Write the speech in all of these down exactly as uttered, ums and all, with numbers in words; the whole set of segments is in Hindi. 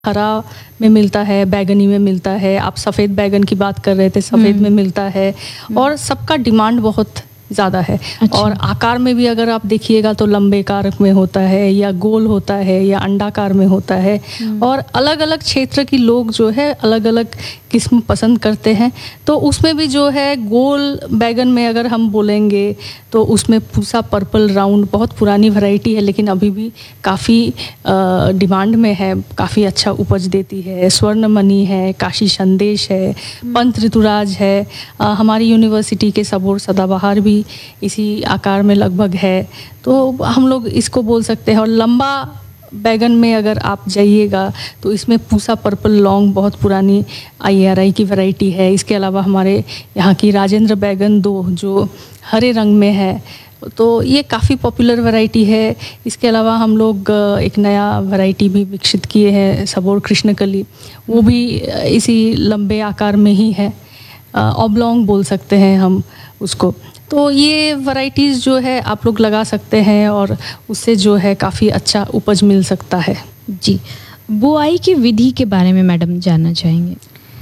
हरा में मिलता है, बैगनी में मिलता है, आप सफ़ेद बैगन की बात कर रहे थे, सफ़ेद में मिलता है और सबका डिमांड बहुत ज़्यादा है। अच्छा। और आकार में भी अगर आप देखिएगा तो लंबे आकार में होता है या गोल होता है या अंडाकार में होता है और अलग अलग क्षेत्र की लोग जो है अलग अलग किस्म पसंद करते हैं। तो उसमें भी जो है गोल बैगन में अगर हम बोलेंगे तो उसमें पूसा पर्पल राउंड बहुत पुरानी वैरायटी है, लेकिन अभी भी काफ़ी डिमांड में है, काफ़ी अच्छा उपज देती है। स्वर्णमणि है, काशी संदेश है, पंत ऋतुराज है, आ, हमारी यूनिवर्सिटी के सबोर सदाबहार भी इसी आकार में लगभग है, तो हम लोग इसको बोल सकते हैं। और लंबा बैगन में अगर आप जाइएगा तो इसमें पूसा पर्पल लॉन्ग बहुत पुरानी आई आर आई की वैरायटी है। इसके अलावा हमारे यहाँ की राजेंद्र बैगन दो जो हरे रंग में है, तो ये काफ़ी पॉपुलर वैरायटी है। इसके अलावा हम लोग एक नया वैरायटी भी विकसित किए हैं, सबोर कृष्णकली, वो भी इसी लंबे आकार में ही है, ऑब्लॉन्ग बोल सकते हैं हम उसको। तो ये वैरायटीज़ जो है आप लोग लगा सकते हैं और उससे जो है काफ़ी अच्छा उपज मिल सकता है। जी, बुआई की विधि के बारे में मैडम जानना चाहेंगे।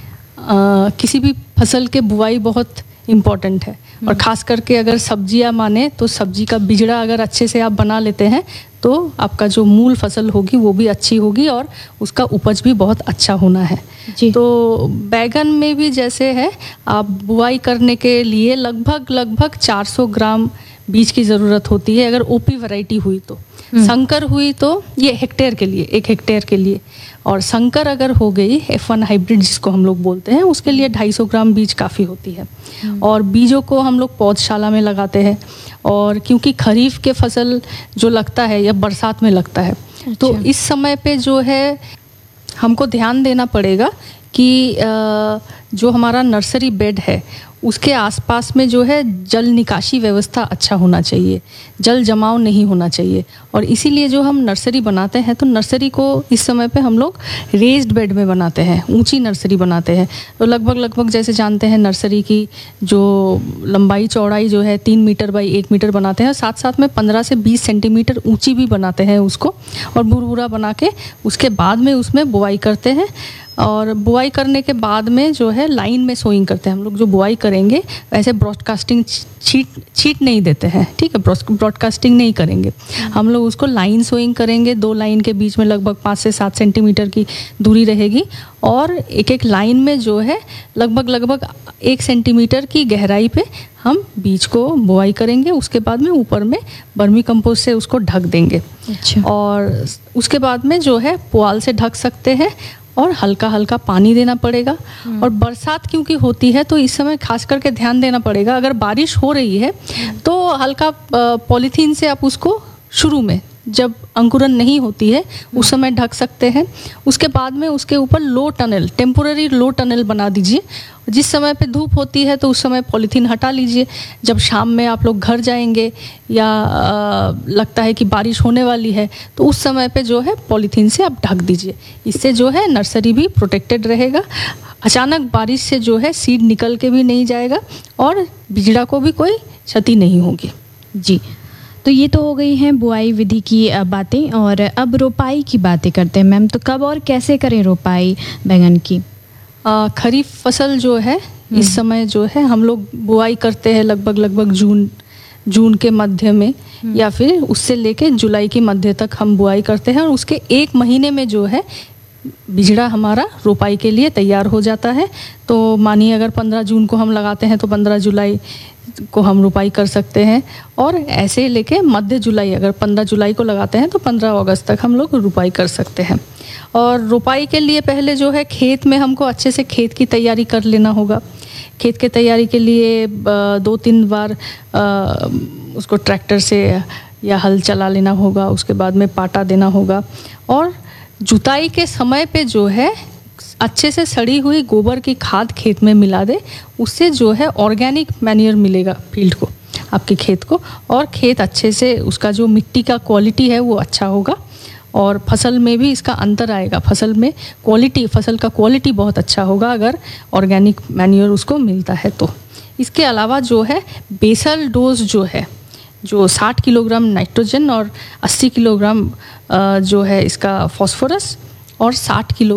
आ, किसी भी फसल के बुआई बहुत इम्पॉर्टेंट है और ख़ास करके अगर सब्जियां माने तो सब्जी का बिजड़ा अगर अच्छे से आप बना लेते हैं तो आपका जो मूल फसल होगी वो भी अच्छी होगी और उसका उपज भी बहुत अच्छा होना है। जी। तो बैगन में भी जैसे है, आप बुआई करने के लिए लगभग लगभग चार सौ ग्राम बीज की ज़रूरत होती है अगर ओपी वैरायटी हुई तो। संकर हुई तो ये हेक्टेयर के लिए, एक हेक्टेयर के लिए, और संकर अगर हो गई एफ वन हाइब्रिड जिसको हम लोग बोलते हैं, उसके लिए ढाई सौ ग्राम बीज काफ़ी होती है। और बीजों को हम लोग पौधशाला में लगाते हैं, और क्योंकि खरीफ के फसल जो लगता है या बरसात में लगता है, तो इस समय पे जो है हमको ध्यान देना पड़ेगा कि जो हमारा नर्सरी बेड है उसके आसपास में जो है जल निकासी व्यवस्था अच्छा होना चाहिए, जल जमाव नहीं होना चाहिए। और इसीलिए जो हम नर्सरी बनाते हैं तो नर्सरी को इस समय पे हम लोग रेज्ड बेड में बनाते हैं, ऊंची नर्सरी बनाते हैं। तो लगभग लगभग जैसे जानते हैं नर्सरी की जो लंबाई चौड़ाई जो है तीन मीटर बाई एक मीटर बनाते हैं, साथ साथ में पंद्रह से बीस सेंटीमीटर ऊंची भी बनाते हैं उसको, और बुरबुरा बना के उसके बाद में उसमें बुआई करते हैं। और बुआई करने के बाद में जो है लाइन में सोइंग करते हैं हम लोग। जो बुआई करेंगे वैसे ब्रॉडकास्टिंग छीट छीट नहीं देते हैं, ठीक है, ब्रॉडकास्टिंग नहीं करेंगे हम लोग, उसको लाइन सोइंग करेंगे। दो लाइन के बीच में लगभग पाँच से सात सेंटीमीटर की दूरी रहेगी और एक एक लाइन में जो है लगभग लगभग एक सेंटीमीटर की गहराई पे हम बीज को बुआई करेंगे। उसके बाद में ऊपर में वर्मी कंपोस्ट से उसको ढक देंगे। अच्छा। और उसके बाद में जो है पुआल से ढक सकते हैं और हल्का हल्का पानी देना पड़ेगा। और बरसात क्योंकि होती है तो इस समय खास करके ध्यान देना पड़ेगा, अगर बारिश हो रही है तो हल्का पॉलीथीन से आप उसको शुरू में जब अंकुरन नहीं होती है उस समय ढक सकते हैं। उसके बाद में उसके ऊपर low tunnel, temporary low tunnel बना दीजिए। जिस समय पे धूप होती है तो उस समय पॉलीथीन हटा लीजिए। जब शाम में आप लोग घर जाएंगे या आ, लगता है कि बारिश होने वाली है तो उस समय पे जो है पॉलीथीन से आप ढक दीजिए। इससे जो है नर्सरी भी प्रोटेक्टेड रहेगा, अचानक बारिश से जो है सीड निकल के भी नहीं जाएगा और बिजड़ा को भी कोई क्षति नहीं होगी। जी, तो ये तो हो गई हैं बुआई विधि की बातें, और अब रोपाई की बातें करते हैं मैम। तो कब और कैसे करें रोपाई बैगन की? आ, खरीफ फसल जो है इस समय जो है हम लोग बुआई करते हैं लगभग लगभग जून जून के मध्य में या फिर उससे लेके जुलाई के मध्य तक हम बुआई करते हैं। और उसके एक महीने में जो है बिजड़ा हमारा रोपाई के लिए तैयार हो जाता है। तो मानिए अगर पंद्रह जून को हम लगाते हैं तो पंद्रह जुलाई को हम रोपाई कर सकते हैं, और ऐसे लेके मध्य जुलाई, अगर पंद्रह जुलाई को लगाते हैं तो पंद्रह अगस्त तक हम लोग रोपाई कर सकते हैं। और रोपाई के लिए पहले जो है खेत में हमको अच्छे से खेत की तैयारी कर लेना होगा। खेत के तैयारी के लिए दो तीन बार उसको ट्रैक्टर से या हल चला लेना होगा, उसके बाद में पाटा देना होगा। और जुताई के समय पे जो है अच्छे से सड़ी हुई गोबर की खाद खेत में मिला दे, उससे जो है ऑर्गेनिक मैन्योर मिलेगा फील्ड को, आपके खेत को, और खेत अच्छे से उसका जो मिट्टी का क्वालिटी है वो अच्छा होगा और फसल में भी इसका अंतर आएगा। फसल में क्वालिटी, फसल का क्वालिटी बहुत अच्छा होगा अगर ऑर्गेनिक मैन्योर उसको मिलता है तो। इसके अलावा जो है बेसल डोज जो है, जो साठ किलोग्राम नाइट्रोजन और अस्सी किलोग्राम जो है इसका फॉस्फोरस और साठ किलो